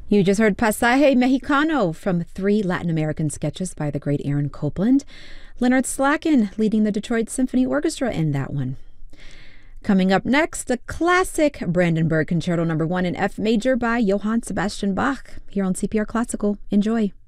You just heard Pasaje Mexicano from 3 Latin American sketches by the great Aaron Copland. Leonard Slacken leading the Detroit Symphony Orchestra in that one. Coming up next, a classic Brandenburg Concerto No. 1 in F major by Johann Sebastian Bach here on CPR Classical. Enjoy.